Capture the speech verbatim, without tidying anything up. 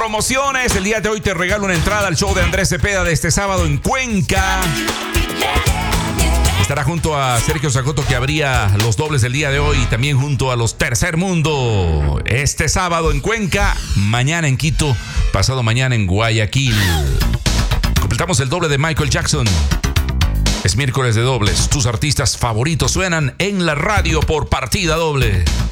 promociones. El día de hoy te regalo una entrada al show de Andrés Cepeda de este sábado en Cuenca. Estará junto a Sergio Zacoto, que abría los dobles del día de hoy, y también junto a los Tercer Mundo. Este sábado en Cuenca, mañana en Quito, pasado mañana en Guayaquil. Completamos el doble de Michael Jackson. Es miércoles de dobles. Tus artistas favoritos suenan en la radio por partida doble.